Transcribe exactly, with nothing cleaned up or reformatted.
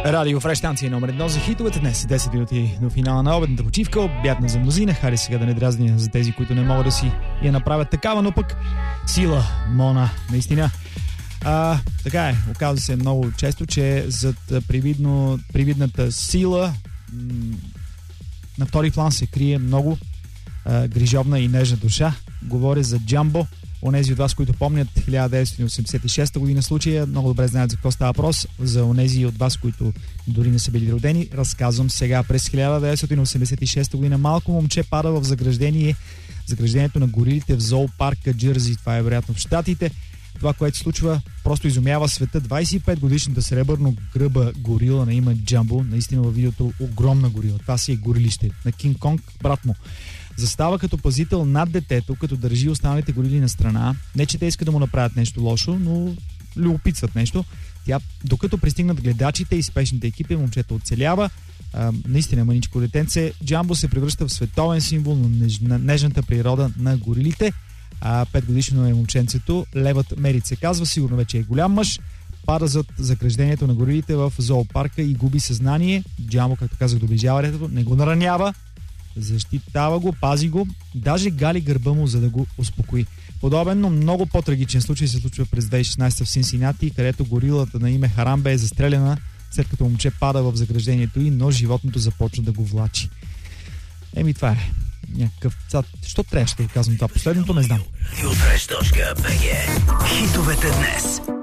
Радио Фреш, станция номер едно за хитовете. Днес е десет минути до финала на обедната почивка. Обядна за мнозина. Хари сега да не дразня за тези, които не могат да си я направят такава, но пък сила, Мона, наистина. А, така е, оказва се много често, че зад привидно, привидната сила м- на втори план се крие много а, грижовна и нежна душа. Говоря за Джамбо. Онези от вас, които помнят хиляда деветстотин осемдесет и шеста година случая, много добре знаят за какво става въпрос. За онези от вас, които дори не са били родени, разказвам сега. През хиляда деветстотин осемдесет и шеста година малко момче пада в заграждение, заграждението на горилите в зоопарка Джързи. Това е вероятно в Щатите. Това, което се случва, просто изумява света. двадесет и пет годишната сребърно гръба горила на име Джамбо, наистина във видеото огромна горила. Това си е горилище на Кинг Конг, брат му. Застава като пазител над детето, като държи останалите горили на страна. Не, че те искат да му направят нещо лошо, но любопитстват нещо. Тя, докато пристигнат гледачите и спешните екипи, момчето оцелява. А, наистина мъничко детенце. Джамбо се превръща в световен символ на, неж, на нежната природа на горилите. А, петгодишно е момченцето. Левът Мерит се казва, сигурно вече е голям мъж. Пада зад заграждението на горилите в зоопарка и губи съзнание. Джамбо, както казах, доближава детето, не го наранява. Защитава го, пази го, даже гали гърба му, за да го успокои. Подобен, но много по-трагичен случай се случва през две хиляди и шестнадесета в Синсинати, където горилата на име Харамбе е застреляна, след като момче пада в заграждението й, но животното започва да го влачи. Еми, това е някакъв... Що трябваше да го казвам това? Последното не знам. Хитовете днес.